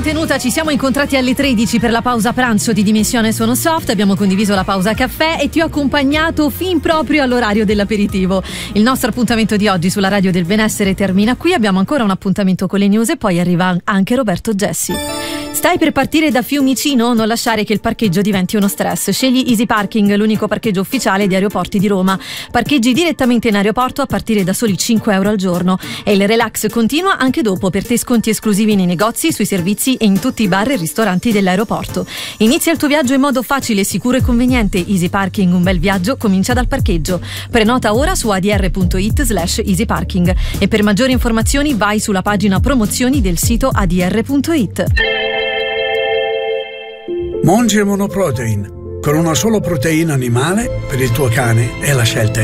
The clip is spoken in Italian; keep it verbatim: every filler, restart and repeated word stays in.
mantenuta, ci siamo incontrati alle tredici per la pausa pranzo di Dimensione Sono Soft, abbiamo condiviso la pausa caffè e ti ho accompagnato fin proprio all'orario dell'aperitivo. Il nostro appuntamento di oggi sulla Radio del Benessere termina qui, abbiamo ancora un appuntamento con le news e poi arriva anche Roberto Gessi. Stai per partire da Fiumicino? Non lasciare che il parcheggio diventi uno stress. Scegli Easy Parking, l'unico parcheggio ufficiale di Aeroporti di Roma. Parcheggi direttamente in aeroporto a partire da soli cinque euro al giorno. E il relax continua anche dopo, per te sconti esclusivi nei negozi, sui servizi e in tutti i bar e ristoranti dell'aeroporto. Inizia il tuo viaggio in modo facile, sicuro e conveniente. Easy Parking, un bel viaggio comincia dal parcheggio. Prenota ora su adr.it slash easy parking. E per maggiori informazioni vai sulla pagina promozioni del sito adr.it. Monge Monoprotein, con una sola proteina animale per il tuo cane è la scelta